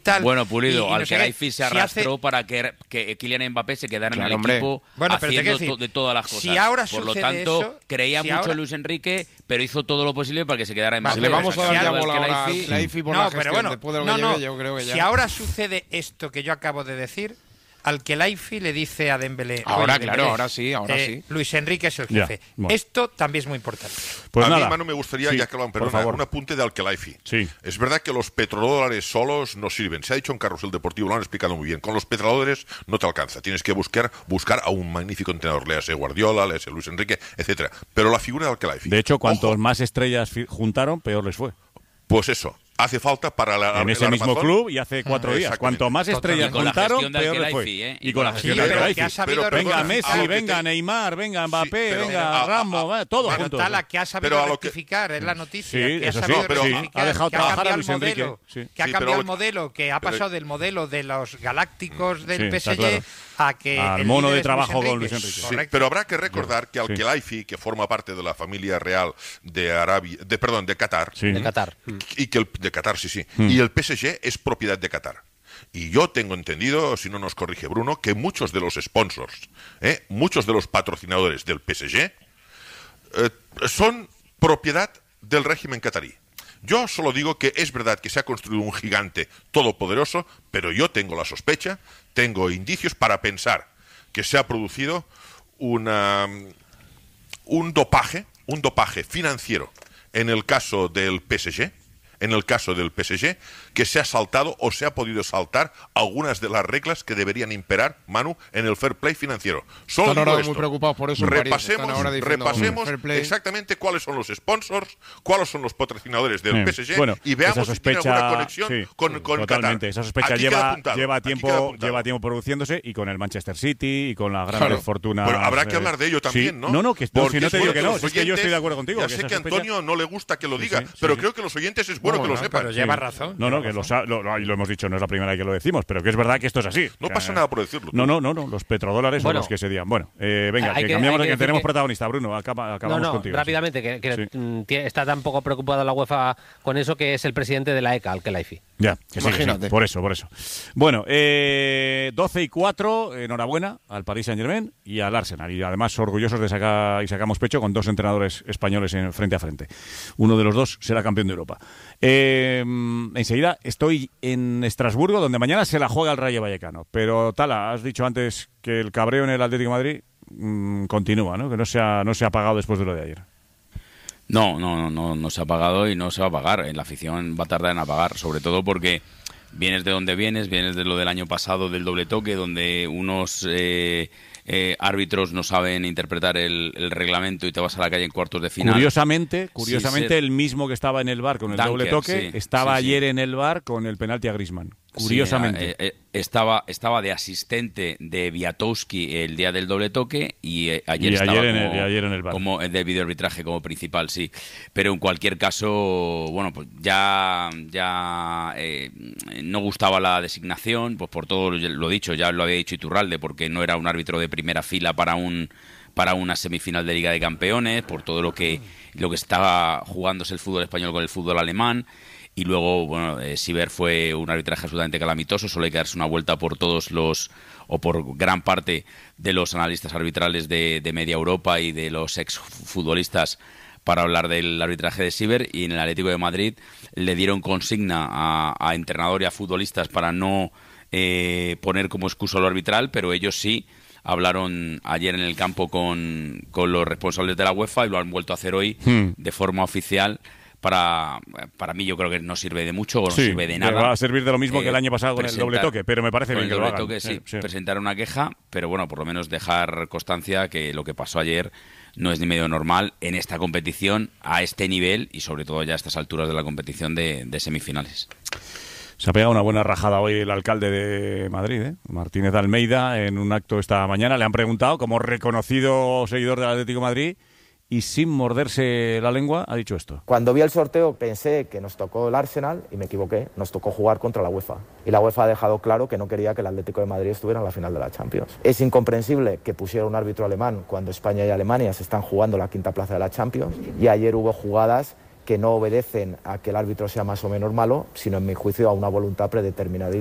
Tal, bueno, Pulido, y al no sé que qué, Laifi se arrastró para que Kylian Mbappé se quedara en el equipo haciendo de todas las cosas. Si ahora por lo sucede tanto, eso, creía mucho en Luis Enrique, pero hizo todo lo posible para que se quedara en Mbappé. Le vamos a dar ya bola ahora a Laifi por la gestión, después de lo que lleve, yo creo que ya. Si ahora sucede esto que yo acabo de decir, al que Laifi le dice a Dembélé... Ahora, claro, ahora sí. Luis Enrique es el jefe. Bueno. Esto también es muy importante. Pues a nada. mí, Manu, me gustaría, ya que lo han por favor. un apunte de Al-Khelaifi. Sí. Es verdad que los petrodólares solos no sirven. Se ha dicho en Carrusel Deportivo, lo han explicado muy bien. Con los petrodólares no te alcanza. Tienes que buscar a un magnífico entrenador. Léase Guardiola, léase Luis Enrique, etcétera. Pero la figura de Al-Khelaifi... De hecho, cuantos más estrellas juntaron, peor les fue. Pues eso. Hace falta para en ese mismo club y hace 4 días. Cuanto más estrellas juntaron, peor les fue. Y con la gestión de Al-Khelaifi. Venga Messi, venga Neymar, venga Mbappé, venga Ramos, todo junto. La que ha sabido rectificar, es la noticia. Sí, que ha eso sabido sí, pero ha dejado trabajar a Luis Enrique. Que ha cambiado el modelo, que ha pasado del modelo de los galácticos del PSG a que al mono de trabajo con Luis Enrique. Sí, pero habrá que recordar que Al-Khelaifi, que forma parte de la familia real de Qatar, de Qatar. Y que de Qatar, sí. Y el PSG es propiedad de Qatar. Y yo tengo entendido, si no nos corrige Bruno, que muchos de los sponsors, muchos de los patrocinadores del PSG son propiedad del régimen qatarí. Yo solo digo que es verdad que se ha construido un gigante todopoderoso, pero yo tengo la sospecha, tengo indicios para pensar que se ha producido un dopaje financiero en el caso del PSG, que se ha saltado o se ha podido saltar algunas de las reglas que deberían imperar, Manu, en el fair play financiero. Solo están digo ahora esto. muy preocupados por eso. Repasemos exactamente cuáles son los sponsors, cuáles son los patrocinadores del PSG y veamos si tiene alguna conexión con totalmente. Qatar. Esa sospecha lleva tiempo produciéndose, y con el Manchester City y con la gran fortuna. Pero habrá que hablar de ello también, ¿no? No, si no te digo que no, es que yo estoy de acuerdo contigo. Ya sé que a Antonio no le gusta que lo diga, pero creo que los oyentes es bueno que lo sepan. Pero lleva razón. No, que lo hemos dicho, no es la primera vez que lo decimos, pero que es verdad que esto es así. No pasa nada por decirlo. No, los petrodólares son los que se digan. Bueno, venga, que cambiamos, que tenemos protagonista, Bruno, acabamos contigo. Rápidamente, que está tan poco preocupada la UEFA con eso, que es el presidente de la ECA, Al-Khelaifi. Ya, imagínate. Por eso. Bueno, 12-4, enhorabuena al Paris Saint-Germain y al Arsenal. Y además orgullosos de sacamos pecho con 2 entrenadores españoles frente a frente. Uno de los 2 será campeón de Europa. Enseguida estoy en Estrasburgo, donde mañana se la juega el Rayo Vallecano. Pero, Tala, has dicho antes que el cabreo en el Atlético de Madrid continúa, ¿no? Que no se ha apagado después de lo de ayer. No se ha apagado y no se va a apagar. La afición va a tardar en apagar, sobre todo porque vienes de donde vienes de lo del año pasado, del doble toque, donde unos árbitros no saben interpretar el reglamento y te vas a la calle en cuartos de final. Curiosamente, el mismo que estaba en el VAR con el doble toque, estaba ayer en el VAR con el penalti a Griezmann. Curiosamente. Estaba de asistente de Wiatowski el día del doble toque y ayer en el VAR. Como de videoarbitraje como principal, sí. Pero en cualquier caso, bueno, pues ya no gustaba la designación, pues por todo lo dicho, ya lo había dicho Iturralde, porque no era un árbitro de primera fila para una semifinal de Liga de Campeones, por todo lo que estaba jugándose el fútbol español con el fútbol alemán. Y luego, bueno, Sieber fue un arbitraje absolutamente calamitoso. Solo hay que darse una vuelta por por gran parte de los analistas arbitrales de media Europa y de los exfutbolistas para hablar del arbitraje de Sieber. Y en el Atlético de Madrid le dieron consigna a entrenador y a futbolistas para no poner como excusa lo arbitral, pero ellos sí hablaron ayer en el campo con los responsables de la UEFA y lo han vuelto a hacer hoy de forma oficial. Para mí yo creo que no sirve de mucho o no sirve de nada. Va a servir de lo mismo que el año pasado con el doble toque, pero me parece bien que lo hagan. Presentar una queja, pero bueno, por lo menos dejar constancia que lo que pasó ayer no es ni medio normal en esta competición, a este nivel y sobre todo ya a estas alturas de la competición de semifinales. Se ha pegado una buena rajada hoy el alcalde de Madrid, Martínez Almeida, en un acto esta mañana. Le han preguntado, como reconocido seguidor del Atlético de Madrid, y sin morderse la lengua ha dicho esto. Cuando vi el sorteo pensé que nos tocó el Arsenal y me equivoqué, nos tocó jugar contra la UEFA. Y la UEFA ha dejado claro que no quería que el Atlético de Madrid estuviera en la final de la Champions. Es incomprensible que pusiera un árbitro alemán cuando España y Alemania se están jugando la quinta plaza de la Champions, y ayer hubo jugadas que no obedecen a que el árbitro sea más o menos malo, sino en mi juicio a una voluntad predeterminada